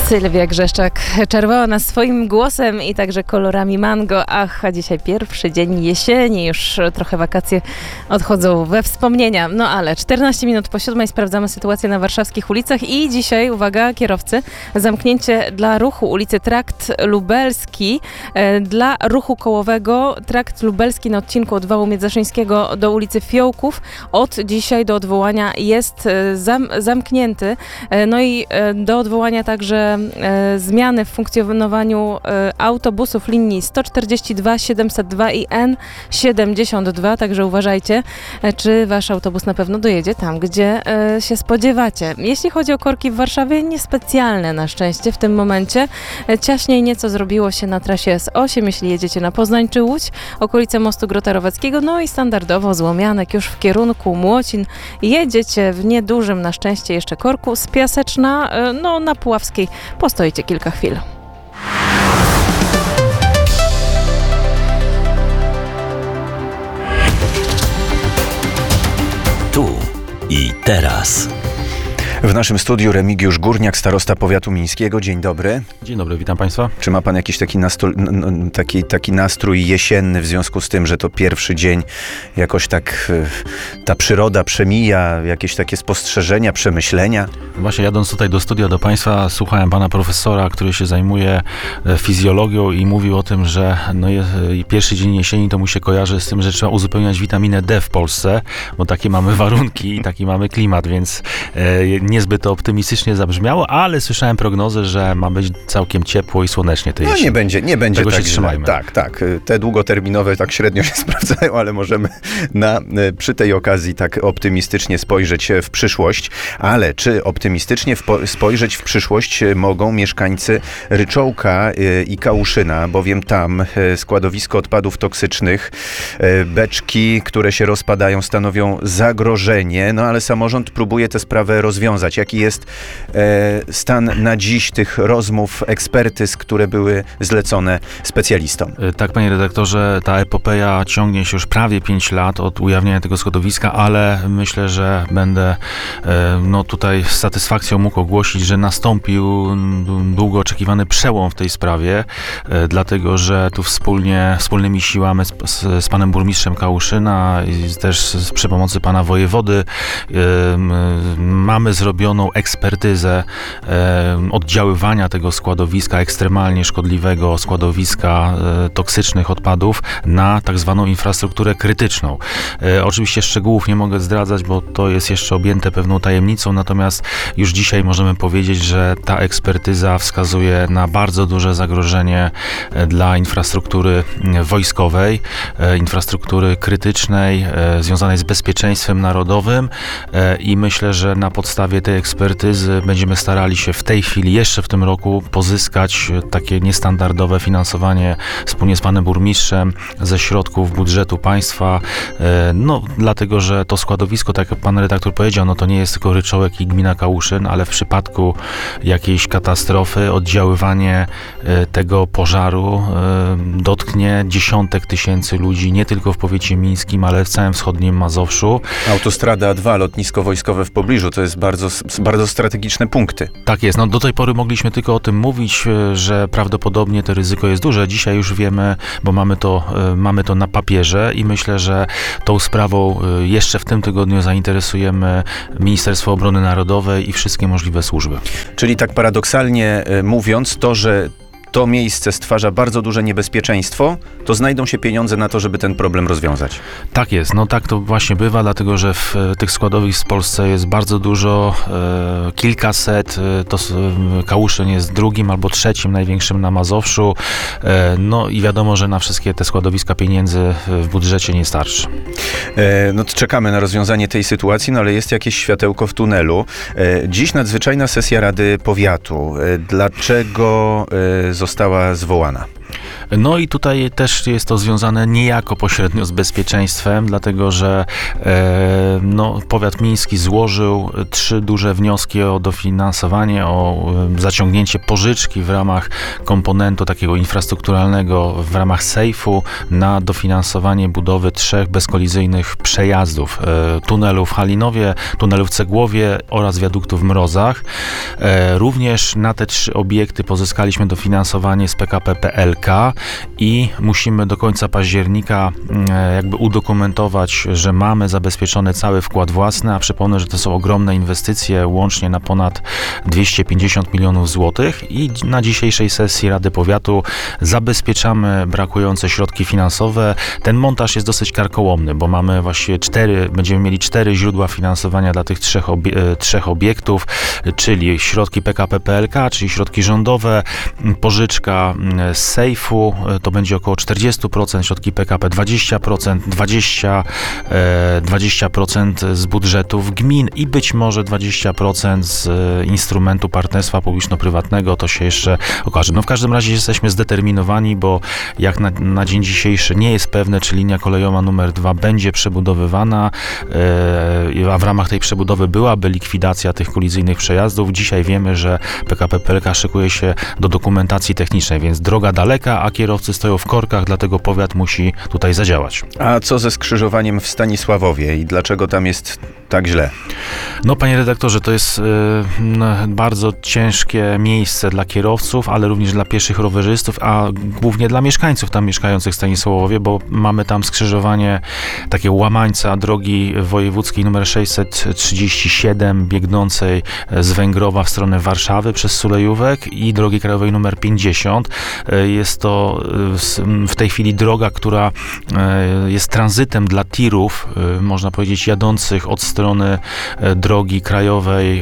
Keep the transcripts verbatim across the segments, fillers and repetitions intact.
Sylwia Grzeszczak czerwała nas swoim głosem i także kolorami mango. Ach, a dzisiaj pierwszy dzień jesieni, już trochę wakacje odchodzą we wspomnienia. No ale czternaście minut po siódmej sprawdzamy sytuację na warszawskich ulicach i dzisiaj, uwaga, kierowcy, zamknięcie dla ruchu ulicy Trakt Lubelski, e, dla ruchu kołowego Trakt Lubelski na odcinku od Wału Międzyszyńskiego do ulicy Fiołków od dzisiaj do odwołania jest e, zam, zamknięty. E, no i e, do odwołania także e, zmiany w funkcjonowaniu e, autobusów linii sto czterdzieści dwa, siedemset dwa i N siedemdziesiąt dwa, także uważajcie, e, czy wasz autobus na pewno dojedzie tam, gdzie e, się spodziewacie. Jeśli chodzi o korki w Warszawie, niespecjalne na szczęście w tym momencie. E, ciaśniej nieco zrobiło się na trasie S osiem, jeśli jedziecie na Poznań czy Łódź, okolice mostu Grota-Rowackiego, no i standardowo złomianek już w kierunku Młocin. Jedziecie w niedużym na szczęście jeszcze korku z Piaseczna, e, no na Puławskiej postoicie kilka chwil. Tu i teraz. W naszym studiu Remigiusz Górniak, starosta powiatu mińskiego. Dzień dobry. Dzień dobry, witam Państwa. Czy ma Pan jakiś taki, nastol, n- taki, taki nastrój jesienny w związku z tym, że to pierwszy dzień, jakoś tak y, ta przyroda przemija, jakieś takie spostrzeżenia, przemyślenia? Właśnie jadąc tutaj do studia do Państwa, słuchałem Pana profesora, który się zajmuje fizjologią i mówił o tym, że no jest, pierwszy dzień jesieni to mu się kojarzy z tym, że trzeba uzupełniać witaminę D w Polsce, bo takie mamy warunki i taki mamy klimat, więc e, niezbyt to optymistycznie zabrzmiało, ale słyszałem prognozę, że ma być całkiem ciepło i słonecznie tej No jesieni. nie będzie, nie będzie Tego tak się trzymajmy. źle. Tak, tak. Te długoterminowe tak średnio się sprawdzają, ale możemy na, przy tej okazji tak optymistycznie spojrzeć w przyszłość. Ale czy optymistycznie w, spojrzeć w przyszłość mogą mieszkańcy Ryczołka i Kałuszyna, bowiem tam składowisko odpadów toksycznych, beczki, które się rozpadają, stanowią zagrożenie, no ale samorząd próbuje tę sprawę rozwiązać. Jaki jest e, stan na dziś tych rozmów, ekspertyz, które były zlecone specjalistom? Tak, panie redaktorze, ta epopeja ciągnie się już prawie pięć lat od ujawnienia tego składowiska, ale myślę, że będę e, no tutaj z satysfakcją mógł ogłosić, że nastąpił długo oczekiwany przełom w tej sprawie, e, dlatego, że tu wspólnie, wspólnymi siłami z, z, z panem burmistrzem Kałuszyna i też z, przy pomocy pana wojewody e, mamy zrobioną ekspertyzę e, oddziaływania tego składowiska, ekstremalnie szkodliwego składowiska e, toksycznych odpadów na tak zwaną infrastrukturę krytyczną. E, oczywiście szczegółów nie mogę zdradzać, bo to jest jeszcze objęte pewną tajemnicą, natomiast już dzisiaj możemy powiedzieć, że ta ekspertyza wskazuje na bardzo duże zagrożenie e, dla infrastruktury wojskowej, e, infrastruktury krytycznej, e, związanej z bezpieczeństwem narodowym e, i myślę, że na podstawie tej ekspertyzy będziemy starali się w tej chwili, jeszcze w tym roku, pozyskać takie niestandardowe finansowanie wspólnie z panem burmistrzem ze środków budżetu państwa. No, dlatego, że to składowisko, tak jak pan redaktor powiedział, no to nie jest tylko Ryczołek i gmina Kałuszyn, ale w przypadku jakiejś katastrofy, oddziaływanie tego pożaru dotknie dziesiątek tysięcy ludzi, nie tylko w powiecie mińskim, ale w całym wschodnim Mazowszu. Autostrada A dwa, lotnisko wojskowe w pobliżu, to jest bardzo, bardzo strategiczne punkty. Tak jest. No do tej pory mogliśmy tylko o tym mówić, że prawdopodobnie to ryzyko jest duże. Dzisiaj już wiemy, bo mamy to, mamy to na papierze i myślę, że tą sprawą jeszcze w tym tygodniu zainteresujemy Ministerstwo Obrony Narodowej i wszystkie możliwe służby. Czyli tak paradoksalnie mówiąc, to, że to miejsce stwarza bardzo duże niebezpieczeństwo, to znajdą się pieniądze na to, żeby ten problem rozwiązać. Tak jest, no tak to właśnie bywa, dlatego że w tych składowisk w Polsce jest bardzo dużo, e, kilkaset, e, to e, Kałuszyn jest drugim albo trzecim największym na Mazowszu, e, no i wiadomo, że na wszystkie te składowiska pieniędzy w budżecie nie starczy. E, no to czekamy na rozwiązanie tej sytuacji, no ale jest jakieś światełko w tunelu. E, dziś nadzwyczajna sesja Rady Powiatu. E, dlaczego e, została zwołana? No i tutaj też jest to związane niejako pośrednio z bezpieczeństwem, dlatego że e, no, powiat miński złożył trzy duże wnioski o dofinansowanie, o e, zaciągnięcie pożyczki w ramach komponentu takiego infrastrukturalnego, w ramach sejfu na dofinansowanie budowy trzech bezkolizyjnych przejazdów. E, tunelu w Halinowie, tunelu w Cegłowie oraz wiaduktu w Mrozach. E, również na te trzy obiekty pozyskaliśmy dofinansowanie z P K P P L K i musimy do końca października e, jakby udokumentować, że mamy zabezpieczony cały wkład własny, a przypomnę, że to są ogromne inwestycje, łącznie na ponad dwieście pięćdziesiąt milionów złotych i na dzisiejszej sesji Rady Powiatu zabezpieczamy brakujące środki finansowe. Ten montaż jest dosyć karkołomny, bo mamy właściwie cztery, będziemy mieli cztery źródła finansowania dla tych trzech, obie, trzech obiektów, czyli środki P K P P L K, czyli środki rządowe, pożyczka z sejfu, to będzie około czterdzieści procent, środki P K P dwadzieścia procent, dwadzieścia procent z budżetów gmin i być może dwadzieścia procent z instrumentu partnerstwa publiczno-prywatnego, to się jeszcze okaże. No w każdym razie jesteśmy zdeterminowani, bo jak na, na dzień dzisiejszy nie jest pewne, czy linia kolejowa numer dwa będzie przebudowywana, a w ramach tej przebudowy byłaby likwidacja tych kolizyjnych przejazdów. Dzisiaj wiemy, że P K P P L K szykuje się do dokumentacji technicznej, więc droga daleka, a kierowcy stoją w korkach, dlatego powiat musi tutaj zadziałać. A co ze skrzyżowaniem w Stanisławowie i dlaczego tam jest tak źle? No, panie redaktorze, to jest y, bardzo ciężkie miejsce dla kierowców, ale również dla pieszych rowerzystów, a głównie dla mieszkańców tam mieszkających w Stanisławowie, bo mamy tam skrzyżowanie takiego łamańca drogi wojewódzkiej nr sześćset trzydzieści siedem biegnącej z Węgrowa w stronę Warszawy przez Sulejówek i drogi krajowej nr pięćdziesiąt. Jest to w tej chwili droga, która jest tranzytem dla tirów, można powiedzieć, jadących od strony drogi krajowej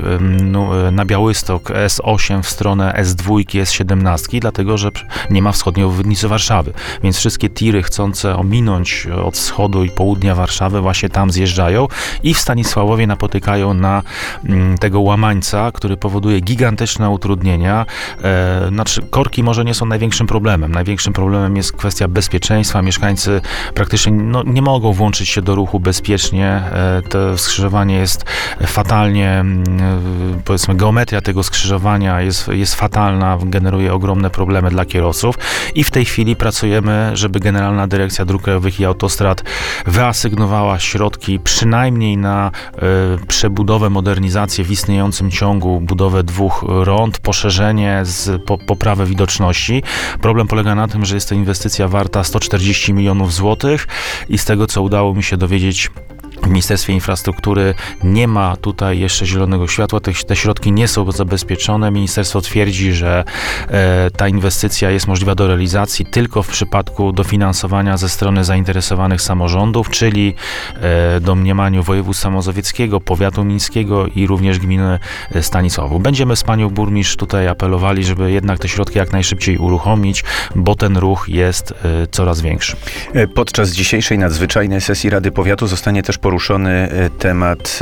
na Białystok S osiem w stronę S dwa, S siedemnaście, dlatego że nie ma wschodniej obwodnicy Warszawy. Więc wszystkie tiry chcące ominąć od wschodu i południa Warszawy właśnie tam zjeżdżają i w Stanisławowie napotykają na tego łamańca, który powoduje gigantyczne utrudnienia. E, znaczy, korki może nie są największym problemem. Największym problemem jest kwestia bezpieczeństwa. Mieszkańcy praktycznie no, nie mogą włączyć się do ruchu bezpiecznie. E, to skrzyżowanie jest fatalnie, e, powiedzmy, geometria tego skrzyżowania jest, jest fatalna, generuje ogromne problemy dla kierowców i w tej chwili pracujemy, żeby Generalna Dyrekcja Dróg Krajowych i Autostrad wyasygnowała środki przynajmniej na e, przebudowę, modernizację w istniejącym ciągu, budowę dwóch rond, poszerzenie, z, po, poprawę widoczności. Problem polega na tym, że jest to inwestycja warta sto czterdzieści milionów złotych i z tego, co udało mi się dowiedzieć, w Ministerstwie Infrastruktury nie ma tutaj jeszcze zielonego światła, te, te środki nie są zabezpieczone. Ministerstwo twierdzi, że e, ta inwestycja jest możliwa do realizacji tylko w przypadku dofinansowania ze strony zainteresowanych samorządów, czyli e, domniemaniu województwa mazowieckiego, powiatu mińskiego i również gminy Stanisławu. Będziemy z panią burmistrz tutaj apelowali, żeby jednak te środki jak najszybciej uruchomić, bo ten ruch jest e, coraz większy. Podczas dzisiejszej nadzwyczajnej sesji Rady Powiatu zostanie też poruszony temat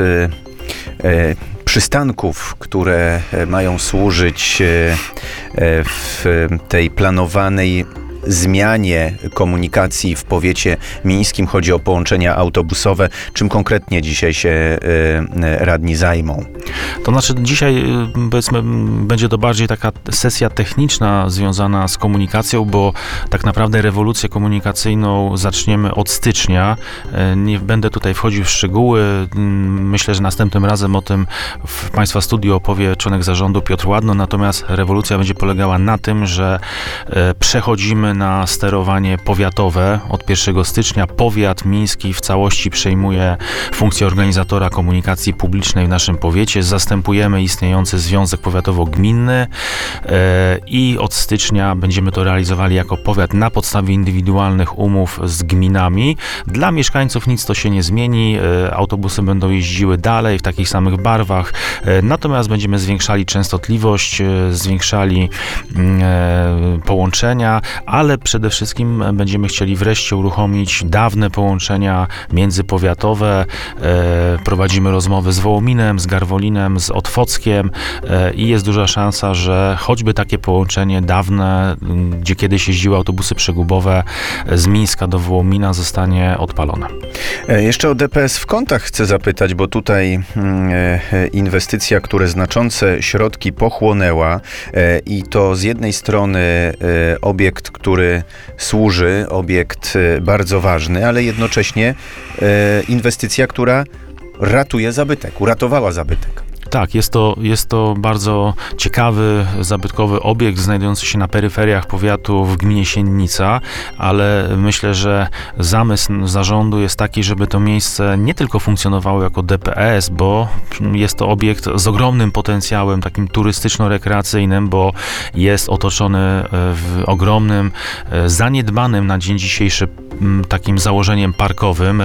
e, e, przystanków, które mają służyć e, w tej planowanej zmianie komunikacji w powiecie mińskim. Chodzi o połączenia autobusowe. Czym konkretnie dzisiaj się y, radni zajmą? To znaczy dzisiaj, powiedzmy, będzie to bardziej taka sesja techniczna związana z komunikacją, bo tak naprawdę rewolucję komunikacyjną zaczniemy od stycznia. Nie będę tutaj wchodził w szczegóły. Myślę, że następnym razem o tym w Państwa studiu opowie członek zarządu Piotr Ładno, natomiast rewolucja będzie polegała na tym, że przechodzimy na sterowanie powiatowe. Od pierwszego stycznia powiat miński w całości przejmuje funkcję organizatora komunikacji publicznej w naszym powiecie. Zastępujemy istniejący Związek Powiatowo-Gminny i od stycznia będziemy to realizowali jako powiat na podstawie indywidualnych umów z gminami. Dla mieszkańców nic to się nie zmieni. Autobusy będą jeździły dalej w takich samych barwach, natomiast będziemy zwiększali częstotliwość, zwiększali połączenia, ale ale przede wszystkim będziemy chcieli wreszcie uruchomić dawne połączenia międzypowiatowe. E, prowadzimy rozmowy z Wołominem, z Garwolinem, z Otwockiem e, i jest duża szansa, że choćby takie połączenie dawne, gdzie kiedyś jeździły autobusy przegubowe z Mińska do Wołomina, zostanie odpalone. E, Jeszcze o D P S w Kątach chcę zapytać, bo tutaj mm, e, inwestycja, która znaczące środki pochłonęła e, i to z jednej strony e, obiekt, który służy, obiekt e, bardzo ważny, ale jednocześnie e, inwestycja, która ratuje zabytek, uratowała zabytek. Tak, jest to, jest to bardzo ciekawy, zabytkowy obiekt znajdujący się na peryferiach powiatu w gminie Siennica, ale myślę, że zamysł zarządu jest taki, żeby to miejsce nie tylko funkcjonowało jako D P S, bo jest to obiekt z ogromnym potencjałem takim turystyczno-rekreacyjnym, bo jest otoczony w ogromnym, zaniedbanym na dzień dzisiejszy takim założeniem parkowym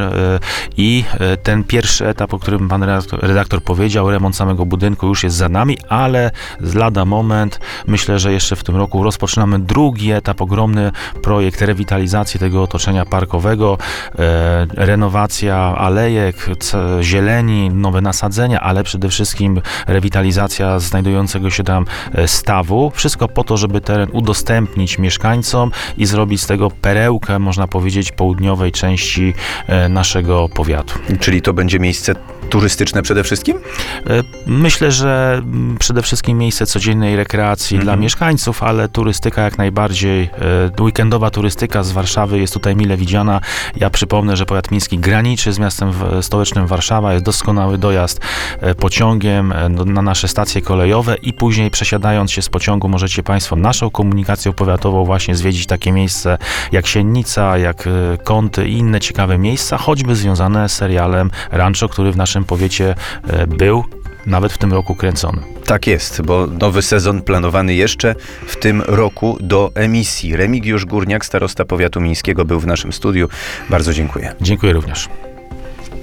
i ten pierwszy etap, o którym pan redaktor, redaktor powiedział, remont samego budynku już jest za nami, ale lada moment, myślę, że jeszcze w tym roku rozpoczynamy drugi etap, ogromny projekt rewitalizacji tego otoczenia parkowego, e, renowacja alejek, c- zieleni, nowe nasadzenia, ale przede wszystkim rewitalizacja znajdującego się tam stawu. Wszystko po to, żeby teren udostępnić mieszkańcom i zrobić z tego perełkę, można powiedzieć, południowej części e, naszego powiatu. Czyli to będzie miejsce turystyczne przede wszystkim? Myślę, że przede wszystkim miejsce codziennej rekreacji Mhm. dla mieszkańców, ale turystyka jak najbardziej, e, weekendowa turystyka z Warszawy jest tutaj mile widziana. Ja przypomnę, że powiat miński graniczy z miastem w- stołecznym Warszawa, jest doskonały dojazd e, pociągiem e, do- na nasze stacje kolejowe i później przesiadając się z pociągu możecie Państwo naszą komunikacją powiatową właśnie zwiedzić takie miejsce jak Siennica, jak e, Kąty i inne ciekawe miejsca, choćby związane z serialem Rancho, który w naszym powiecie e, był nawet w tym roku kręcony. Tak jest, bo nowy sezon planowany jeszcze w tym roku do emisji. Remigiusz Górniak, starosta powiatu mińskiego, był w naszym studiu. Bardzo dziękuję. Dziękuję również.